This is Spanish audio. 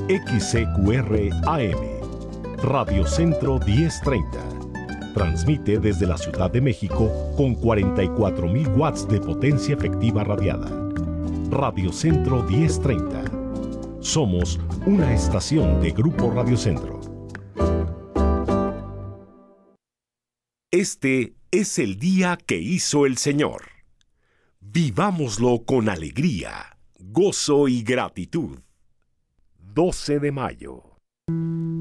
XCQR AM, Radio Centro 1030. Transmite desde la Ciudad de México con 44.000 watts de potencia efectiva radiada. Radio Centro 1030. Somos una estación de Grupo Radio Centro. Este es el día que hizo el Señor. Vivámoslo con alegría, gozo y gratitud. 12 de mayo.